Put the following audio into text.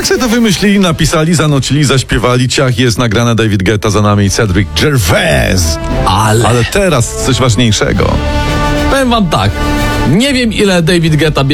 sobie to wymyślili, napisali, zanocili, zaśpiewali. Ciach, jest nagrane, David Guetta za nami i Cedric Gervais. Ale teraz coś ważniejszego. Powiem wam tak, nie wiem ile David Guetta